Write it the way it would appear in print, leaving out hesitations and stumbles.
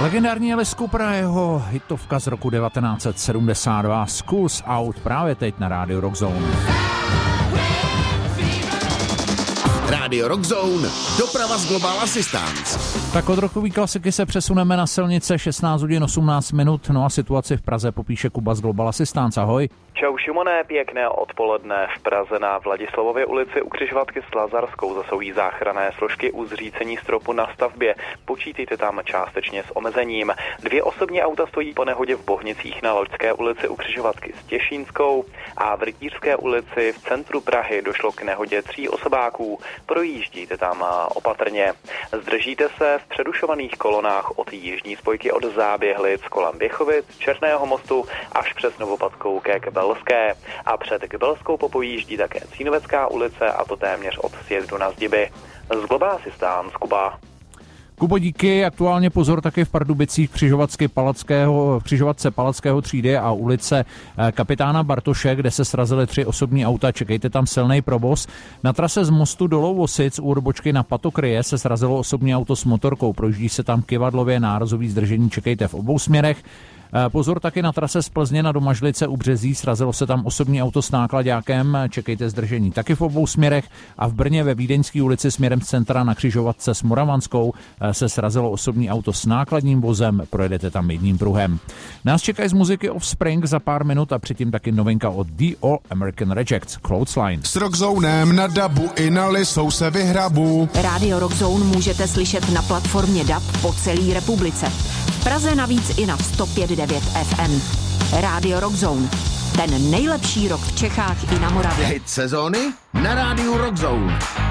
Legendární Alice Cooper a jeho hitovka z roku 1972 Schools Out právě teď na rádiu Rock Zone. Rádio Rock Zone, doprava z Global Assistance. Tak od rokový klasiky se přesuneme na silnice 16 hodin 18 minut. No a situaci v Praze popíše Kuba z Global Assistance. Ahoj. Čau Šimoné, pěkné odpoledne. V Praze na Vladislavově ulici u křižovatky s Lazarskou zasahují záchranné složky u zřícení stropu na stavbě. Počítejte tam částečně s omezením. 2 osobní auta stojí po nehodě v Bohnicích na Loďské ulici u křižovatky s Těšínskou a v Rytířské ulici v centru Prahy došlo k nehodě 3 osobáků. Projíždíte tam opatrně. Zdržíte se v přerušovaných kolonách od jižní spojky od Záběhlic kolem Běchovic, Černého mostu až přes Novopadskou ke Kbelské. A před Kbelskou popojíždí také Cínovecká ulice, a to téměř od sjezdu na Zdiby. Z Global Assistance, Kuba. Kubo, díky. Aktuálně pozor taky v Pardubicích křižovatce Palackého třídy a ulice Kapitána Bartoše, kde se srazily 3 osobní auta. Čekejte tam silný provoz. Na trase z mostu do Lovosic u odbočky na Patokryje se srazilo osobní auto s motorkou. Projíždí se tam Kyvadlově nárazový zdržení. Čekejte v obou směrech. Pozor taky na trase z Plzně na Domažlice u Březí, srazilo se tam osobní auto s náklaďákem, čekejte zdržení taky v obou směrech, a v Brně ve Vídeňské ulici směrem z centra na křižovatce s Moravanskou se srazilo osobní auto s nákladním vozem, projedete tam jedním pruhem. Nás čekají z muziky Offspring za pár minut a předtím taky novinka od The All American Rejects, Clothesline. S Rockzonem na dabu i na Lisou se vyhrabu. Radio Rockzone můžete slyšet na platformě DAB po celé republice. V Praze navíc i na 105.9 FM. Radio Rockzone. Ten nejlepší rock v Čechách i na Moravě. Hit sezóny na rádiu Rock Zone.